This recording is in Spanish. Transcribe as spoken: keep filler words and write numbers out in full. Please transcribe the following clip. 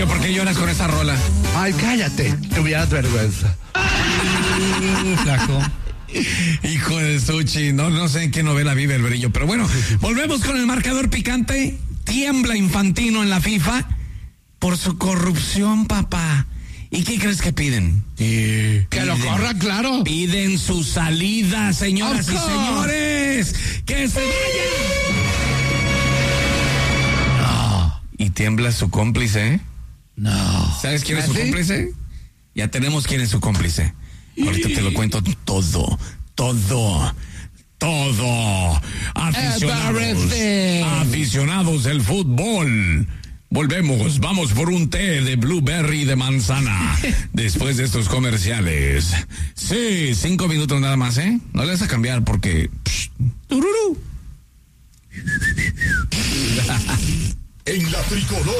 Pero ¿por qué lloras con esa rola? Ay, cállate, te hubieras vergüenza. Flaco. Hijo de Suchi, no, no sé en qué novela vive el brillo, pero bueno, volvemos con el marcador picante. Tiembla Infantino en la FIFA por su corrupción, papá. ¿Y qué crees que piden? Sí. Que Piden, lo corran, claro. Piden su salida, señoras Of y course. señores. ¡Que se vayan! No. Y tiembla su cómplice, ¿eh? No. ¿Sabes quién es su ¿Messi? cómplice? Ya tenemos quién es su cómplice. Ahorita te lo cuento todo, todo, todo. Aficionados, Everything. aficionados del fútbol. Volvemos, vamos por un té de blueberry de manzana después de estos comerciales. Sí, cinco minutos nada más, ¿eh? No le vas a cambiar porque... Psh, tururú. En la tricolor.